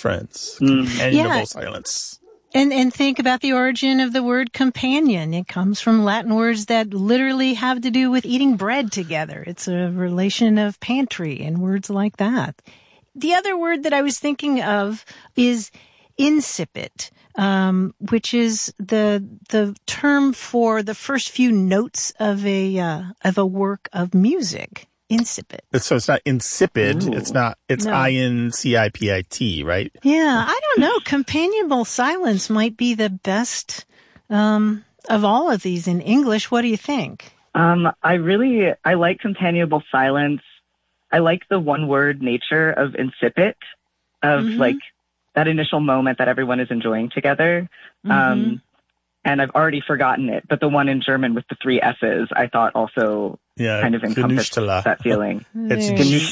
friends. Mm. Companionable silence. And think about the origin of the word companion. It comes from Latin words that literally have to do with eating bread together. It's a relation of pantry and words like that. The other word that I was thinking of is incipit, which is the term for the first few notes of a work of music. Incipit. So it's not insipid. Ooh. It's not. It's No. INCIPIT, right? Yeah, I don't know. Companionable silence might be the best of all of these in English. What do you think? I like companionable silence. I like the one-word nature of incipit, of like that initial moment that everyone is enjoying together. And I've already forgotten it, but the one in German with the 3 S's, I thought also kind of encompassed Genüssstelle. that feeling. It's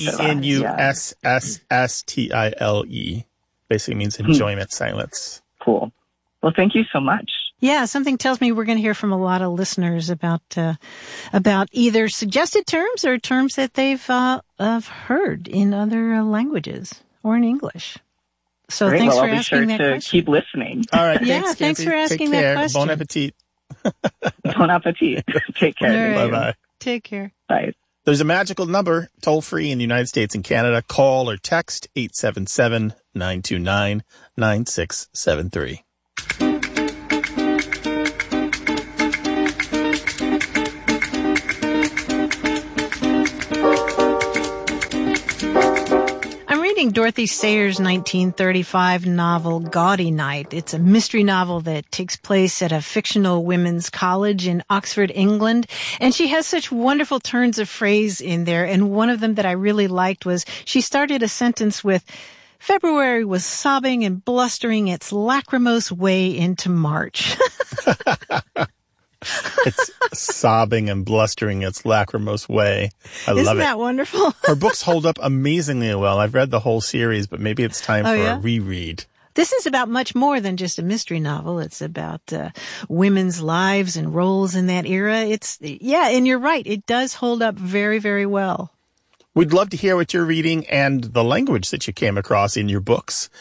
GENUSSSTILE. Basically means enjoyment silence. Cool. Well, thank you so much. Yeah, something tells me we're going to hear from a lot of listeners about either suggested terms or terms that they've heard in other languages or in English. So Great. thanks well, for I'll be asking sure that to question. keep listening. All right. Yeah, thanks for asking that question. Bon appetit. Bon appetit. Take care. All right. Bye-bye. Take care. Bye. There's a magical number, toll-free in the United States and Canada. Call or text 877-929-9673. Reading Dorothy Sayers' 1935 novel Gaudy Night. It's a mystery novel that takes place at a fictional women's college in Oxford, England. And she has such wonderful turns of phrase in there. And one of them that I really liked was she started a sentence with, February was sobbing and blustering its lachrymose way into March. It's sobbing and blustering its lachrymose way. I love it. Isn't that wonderful? Her books hold up amazingly well. I've read the whole series, but maybe it's time for yeah? a reread. This is about much more than just a mystery novel. It's about women's lives and roles in that era. And you're right. It does hold up very, very well. We'd love to hear what you're reading and the language that you came across in your books.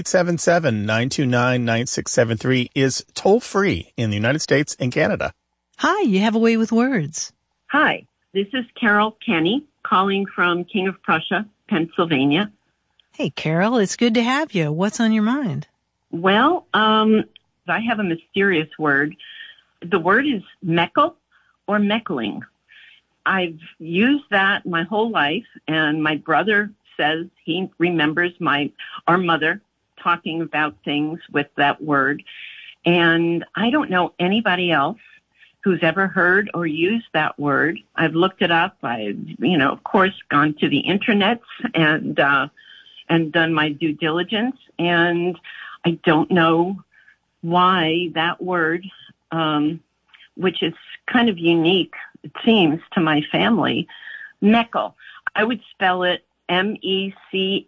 877-929-9673 is toll-free in the United States and Canada. Hi, you have a way with words. Hi, this is Carol Kenny calling from King of Prussia, Pennsylvania. Hey, Carol, it's good to have you. What's on your mind? Well, I have a mysterious word. The word is meckle or meckling. I've used that my whole life, and my brother says he remembers our mother talking about things with that word. And I don't know anybody else who's ever heard or used that word. I've looked it up. I've, of course, gone to the internet and done my due diligence. And I don't know why that word, which is kind of unique, it seems, to my family, meckle. I would spell it MECKLE.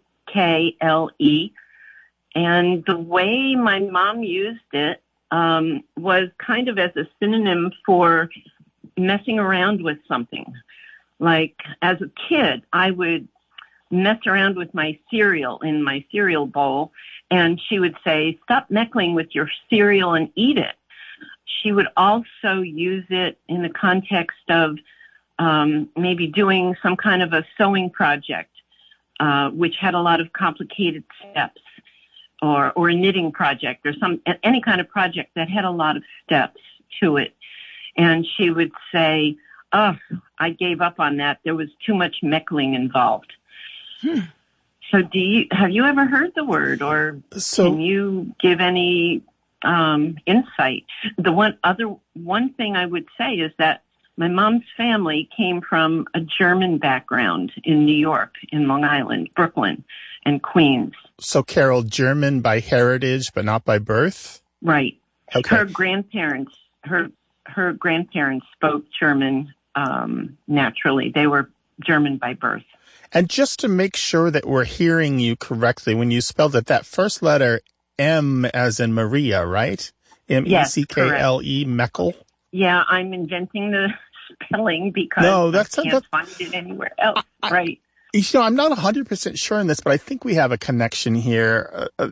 And the way my mom used it was kind of as a synonym for messing around with something. Like as a kid, I would mess around with my cereal in my cereal bowl, and she would say, stop meckling with your cereal and eat it. She would also use it in the context of maybe doing some kind of a sewing project, which had a lot of complicated steps, or a knitting project, or any kind of project that had a lot of steps to it. And she would say, oh, I gave up on that. There was too much meckling involved. So have you ever heard the word, or can you give any insight? The one thing I would say is that my mom's family came from a German background in New York, in Long Island, Brooklyn, and Queens. So, Carol, German by heritage, but not by birth? Right. Okay. Her grandparents spoke German naturally. They were German by birth. And just to make sure that we're hearing you correctly, when you spelled it, that first letter, M as in Maria, right? MECKLE, yes, Meckel? Yeah, I'm inventing the spelling because I can't find it anywhere else. Right. I'm not 100% sure on this, but I think we have a connection here.